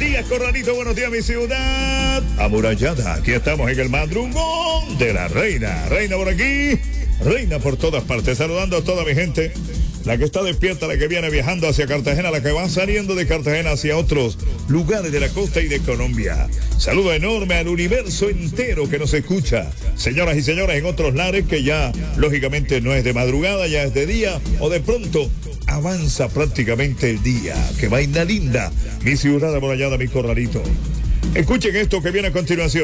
días, Corralito, buenos días, mi ciudad amurallada. Aquí estamos en el madrugón de la reina. Reina por aquí, reina por todas partes. Saludando a toda mi gente. La que está despierta, la que viene viajando hacia Cartagena, la que va saliendo de Cartagena hacia otros lugares de la costa y de Colombia. Saludo enorme al universo entero que nos escucha. Señoras y señores, en otros lares que ya, lógicamente, no es de madrugada, ya es de día, o de pronto avanza prácticamente el día. ¡Qué vaina linda! Mi ciudad amurallada, mi corralito. Escuchen esto que viene a continuación.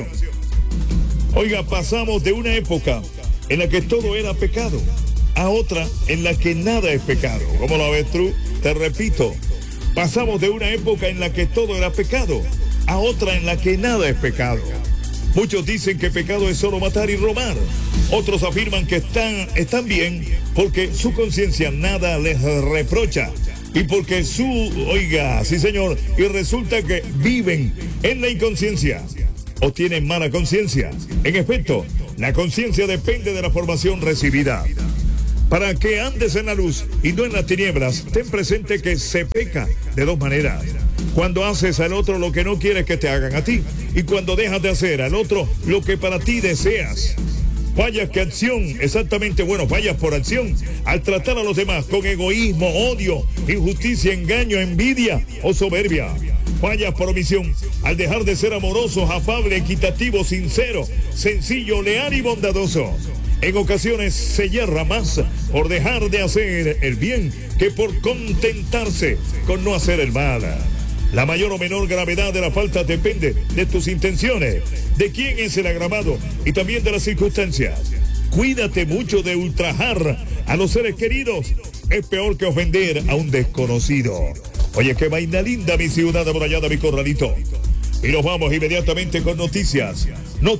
Oiga, pasamos de una época en la que todo era pecado a otra en la que nada es pecado. ¿Cómo lo ves tú? Te repito, pasamos de una época en la que todo era pecado a otra en la que nada es pecado. Muchos dicen que pecado es solo matar y robar. Otros afirman que están bien porque su conciencia nada les reprocha. Y porque oiga, sí señor, y resulta que viven en la inconsciencia o tienen mala conciencia. En efecto, la conciencia depende de la formación recibida. Para que andes en la luz y no en las tinieblas, ten presente que se peca de dos maneras. Cuando haces al otro lo que no quieres que te hagan a ti, y cuando dejas de hacer al otro lo que para ti deseas. Fallas que acción, exactamente, fallas por acción, al tratar a los demás con egoísmo, odio, injusticia, engaño, envidia o soberbia. Fallas por omisión, al dejar de ser amoroso, afable, equitativo, sincero, sencillo, leal y bondadoso. En ocasiones se yerra más por dejar de hacer el bien que por contentarse con no hacer el mal. La mayor o menor gravedad de la falta depende de tus intenciones, de quién es el agravado y también de las circunstancias. Cuídate mucho de ultrajar a los seres queridos. Es peor que ofender a un desconocido. Oye, qué vaina linda, mi ciudad amurallada, mi corralito. Y nos vamos inmediatamente con noticias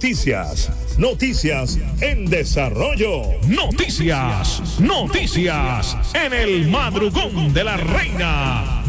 en desarrollo. Noticias en el madrugón de la reina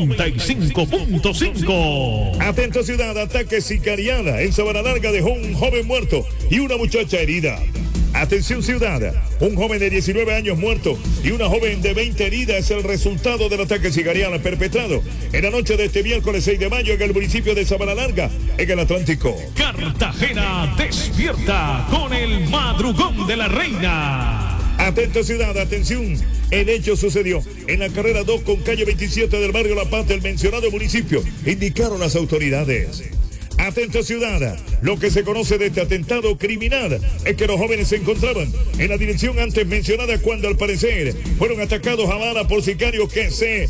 95.5. Atento ciudad, ataque sicariana en Sabana Larga dejó un joven muerto y una muchacha herida. Atención ciudad, un joven de 19 años muerto y una joven de 20 heridas es el resultado del ataque sicariano perpetrado en la noche de este miércoles 6 de mayo en el municipio de Sabana Larga, en el Atlántico. Cartagena despierta con el madrugón de la reina. Atento ciudad, atención, el hecho sucedió en la carrera 2 con calle 27 del barrio La Paz del mencionado municipio, indicaron las autoridades. Atento ciudad, lo que se conoce de este atentado criminal es que los jóvenes se encontraban en la dirección antes mencionada cuando al parecer fueron atacados a bala por sicarios que se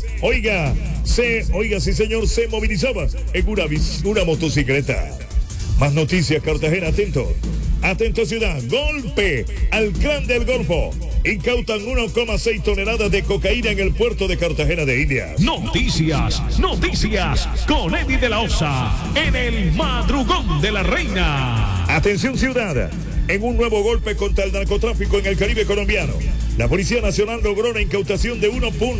movilizaban en una motocicleta. Más noticias, Cartagena, atento ciudad, golpe al Clan del Golfo. Incautan 1,6 toneladas de cocaína en el puerto de Cartagena de Indias. Noticias con Eddie de la Osa en el madrugón de la reina. Atención ciudad, en un nuevo golpe contra el narcotráfico en el Caribe colombiano. La Policía Nacional logró la incautación de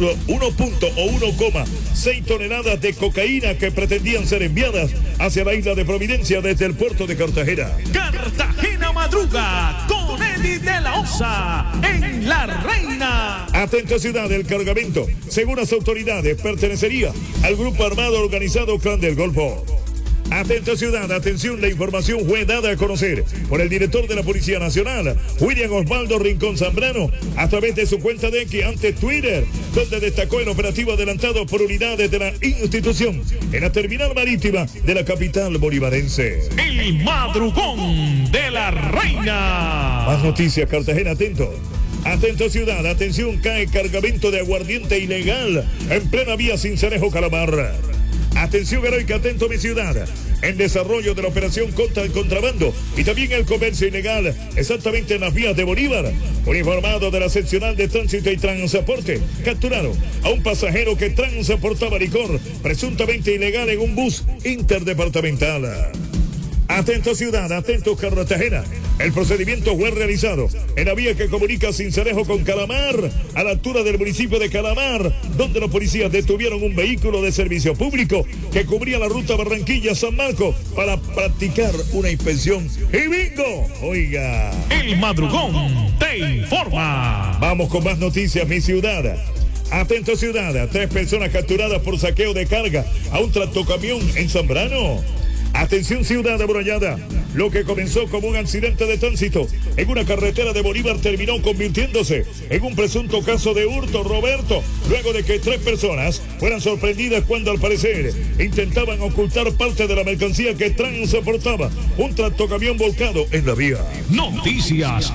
1,6 toneladas de cocaína que pretendían ser enviadas hacia la isla de Providencia desde el puerto de Cartagena. Cartagena madruga con Eddie de la Osa en la reina. Atento ciudad, el cargamento, según las autoridades, pertenecería al grupo armado organizado Clan del Golfo. Atento ciudad, atención, la información fue dada a conocer por el director de la Policía Nacional, William Osvaldo Rincón Zambrano, a través de su cuenta de X ante Twitter, donde destacó el operativo adelantado por unidades de la institución en la terminal marítima de la capital bolivarense. El madrugón de la reina. Más noticias, Cartagena, Atento ciudad, atención, cae cargamento de aguardiente ilegal en plena vía Sincelejo Calamar. Atención heroica, atento mi ciudad. En desarrollo de la operación contra el contrabando y también el comercio ilegal, exactamente en las vías de Bolívar. Uniformado de la seccional de tránsito y transporte, capturaron a un pasajero que transportaba licor, presuntamente ilegal, en un bus interdepartamental. Atento ciudad, atento Cartagena. El procedimiento fue realizado en la vía que comunica Sincelejo con Calamar, a la altura del municipio de Calamar, donde los policías detuvieron un vehículo de servicio público que cubría la ruta Barranquilla-San Marcos para practicar una inspección. ¡Y bingo! Oiga, el madrugón te informa. Vamos con más noticias, mi ciudad. Atento ciudad, 3 personas capturadas por saqueo de carga a un tractocamión en Zambrano. Atención ciudad amurallada, lo que comenzó como un accidente de tránsito en una carretera de Bolívar terminó convirtiéndose en un presunto caso de hurto, Roberto, luego de que 3 personas fueran sorprendidas cuando al parecer intentaban ocultar parte de la mercancía que transportaba un tractocamión volcado en la vía. Noticias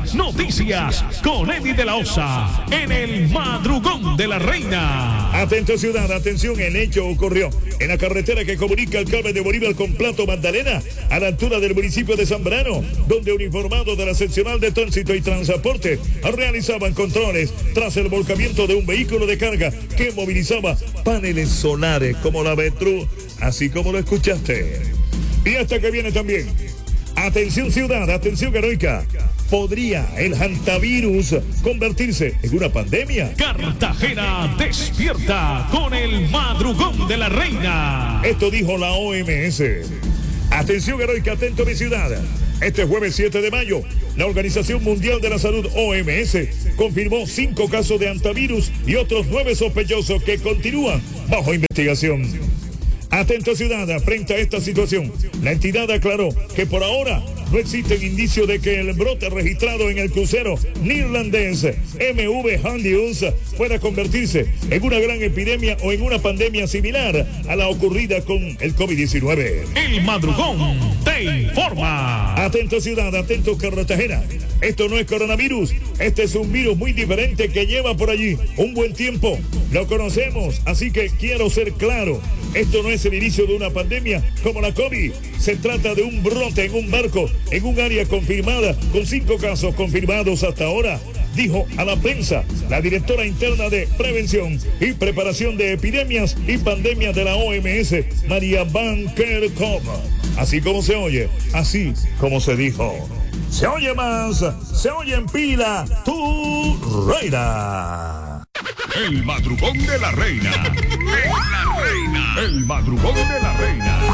con Eddie de la Osa en el Madrugón de la Reina. Atento ciudad, atención, el hecho ocurrió en la carretera que comunica el Carmen de Bolívar con Plato Magdalena, a la altura del municipio de Zambrano, donde uniformados de la seccional de tránsito y transporte realizaban controles tras el volcamiento de un vehículo de carga que movilizaba paneles solares como la Betru, así como lo escuchaste. Y hasta que viene también. Atención ciudad, atención heroica. ¿Podría el hantavirus convertirse en una pandemia? Cartagena despierta con el Madrugón de la Reina. Esto dijo la OMS. Atención heroica, atento mi ciudad. Este jueves 7 de mayo, la Organización Mundial de la Salud, OMS, confirmó 5 casos de hantavirus y otros 9 sospechosos que continúan bajo investigación. Atento ciudad, frente a esta situación, la entidad aclaró que por ahora no existen indicios de que el brote registrado en el crucero neerlandés MV Handius pueda convertirse en una gran epidemia o en una pandemia similar a la ocurrida con el COVID-19. El Madrugón te informa. Atento ciudad, atento Cartagena. Esto no es coronavirus, este es un virus muy diferente que lleva por allí un buen tiempo. Lo conocemos, así que quiero ser claro. Esto no es el inicio de una pandemia como la COVID. Se trata de un brote en un barco, en un área confirmada, con 5 casos confirmados hasta ahora, dijo a la prensa la directora interna de Prevención y Preparación de Epidemias y Pandemias de la OMS, María Van Kerkhove. Así como se oye, así como se dijo. Se oye más, se oye en pila, tu reina. El Madrugón de la Reina. El Madrugón de la Reina.